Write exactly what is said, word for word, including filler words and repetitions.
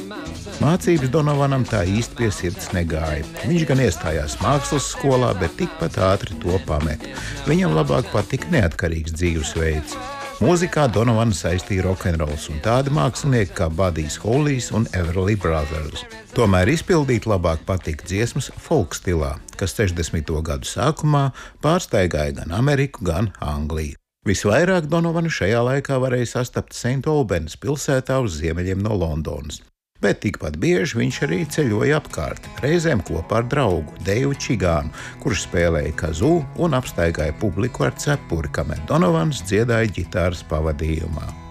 Mācības Donovanam tā īsti pie sirds negāja. Viņš gan iestājās mākslas skolā, bet tikpat ātri to pameta. Viņam labāk patika neatkarīgs dzīvesveids. Mūzikā Donovanu saistīja rokenrols un tādi mākslinieki kā Buddies Hollys un Everly Brothers. Tomēr izpildīt labāk patika dziesmas folk stilā, kas sešdesmito gadu sākumā pārsteigāja gan Ameriku, gan Angliju. Visvairāk Donovanu šajā laikā varēja sastapt Saint Albans pilsētā uz ziemeļiem no Londonas. Bet tikpat bieži viņš arī ceļoja apkārt, reizēm kopā ar draugu Deivu Čigānu, kurš spēlēja kazū un apstaigāja publiku ar cepuri, kamēr Donovans dziedāja ģitāras pavadījumā.